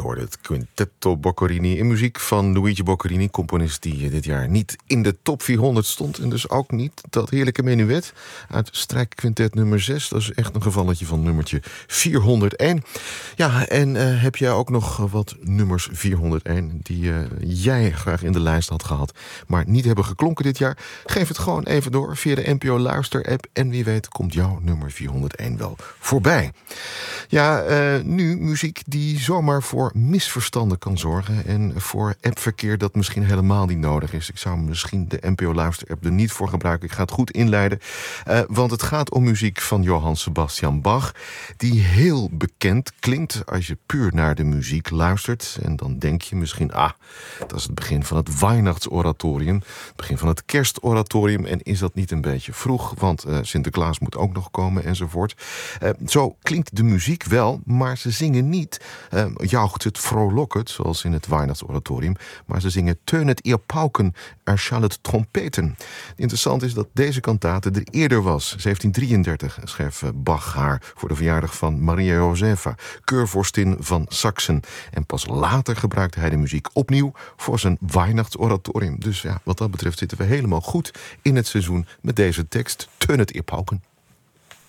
hoorde het Quintetto Boccherini in muziek van Luigi Boccherini, componist die dit jaar niet in de top 400 stond. En dus ook niet dat heerlijke menuet uit strijkquintet nummer 6. Dat is echt een gevalletje van nummertje 401. Ja, en heb jij ook nog wat nummers 401 die jij graag in de lijst had gehad, maar niet hebben geklonken dit jaar? Geef het gewoon even door via de NPO Luister-app en wie weet komt jouw nummer 401 wel voorbij. Ja, nu muziek die zomaar voor misverstanden kan zorgen en voor appverkeer dat misschien helemaal niet nodig is. Ik zou misschien de NPO Luister-app er niet voor gebruiken. Ik ga het goed inleiden, want het gaat om muziek van Johann Sebastian Bach, die heel bekend klinkt als je puur naar de muziek luistert. En dan denk je misschien, dat is het begin van het Weihnachtsoratorium, het begin van het Kerstoratorium. En is dat niet een beetje vroeg, want Sinterklaas moet ook nog komen enzovoort. Zo klinkt de muziek wel, maar ze zingen niet jaucht het, vrolijkt, zoals in het Weihnachtsoratorium, maar ze zingen Tönet ihr Pauken, schallet trompeten. Interessant is dat deze kantate er eerder was. 1733 schreef Bach haar voor de verjaardag van Maria Josepha, keurvorstin van Sachsen. En pas later gebruikte hij de muziek opnieuw voor zijn Weihnachtsoratorium. Dus ja, wat dat betreft zitten we helemaal goed in het seizoen met deze tekst Tönet ihr Pauken.